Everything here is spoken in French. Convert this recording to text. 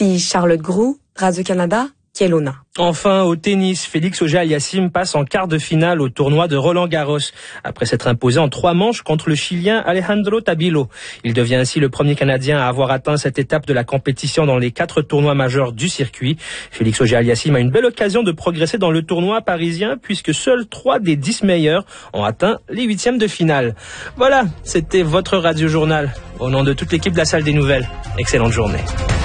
Ici Charlotte Groux, Radio-Canada, Kelowna. Enfin, au tennis, Félix Auger-Aliassime passe en quart de finale au tournoi de Roland-Garros, après s'être imposé en 3 manches contre le Chilien Alejandro Tabilo. Il devient ainsi le premier Canadien à avoir atteint cette étape de la compétition dans les 4 tournois majeurs du circuit. Félix Auger-Aliassime a une belle occasion de progresser dans le tournoi parisien, puisque seuls 3 des 10 meilleurs ont atteint les 8e de finale. Voilà, c'était votre Radio Journal. Au nom de toute l'équipe de la Salle des Nouvelles, excellente journée.